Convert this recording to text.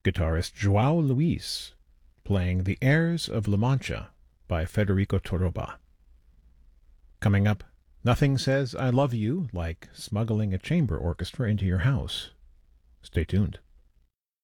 guitarist Joao Luis, playing the airs of La Mancha by Federico Toroba. Coming up, nothing says I love you like smuggling a chamber orchestra into your house. Stay tuned.